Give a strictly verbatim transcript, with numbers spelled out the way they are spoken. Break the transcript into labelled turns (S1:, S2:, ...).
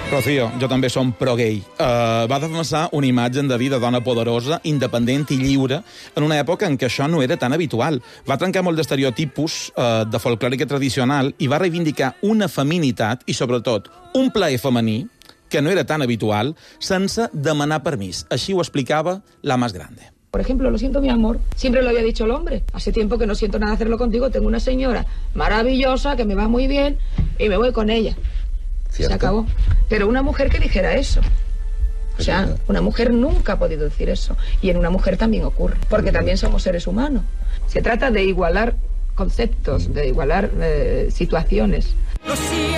S1: Rocío, jo també som pro-gay. Uh, va defensar una imatge de vida dona poderosa, independent i lliure en una època en què això no era tan habitual. Va trencar molt d'estereotipus uh, de folclòrica tradicional i va reivindicar una feminitat i, sobretot, un plaer femení que no era tan habitual, sense demanar permís. Així ho explicava la más grande.
S2: Por ejemplo, lo siento, mi amor. Siempre lo había dicho el hombre. Hace tiempo que no siento nada hacerlo contigo. Tengo una señora maravillosa que me va muy bien y me voy con ella. ¿Cierto? Se acabó. Pero una mujer que dijera eso. O sea, una mujer nunca ha podido decir eso. Y en una mujer también ocurre. Porque también somos seres humanos. Se trata de igualar conceptos, de igualar eh, situaciones.